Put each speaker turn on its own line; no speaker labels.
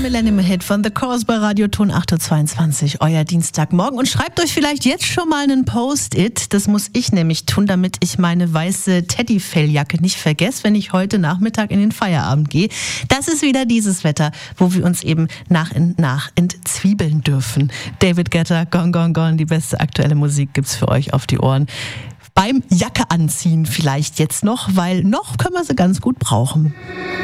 Millennium Hit von The Course bei Radioton 8.22 Uhr, euer Dienstagmorgen. Und schreibt euch vielleicht jetzt schon mal einen Post-it. Das muss ich nämlich tun, damit ich meine weiße Teddyfelljacke nicht vergesse, wenn ich heute Nachmittag in den Feierabend gehe. Das ist wieder dieses Wetter, wo wir uns eben nach und nach entzwiebeln dürfen. David Guetta, Gone, Gone, Gone. Die beste aktuelle Musik gibt's für euch auf die Ohren. Beim Jacke anziehen vielleicht jetzt noch, weil noch können wir sie ganz gut brauchen.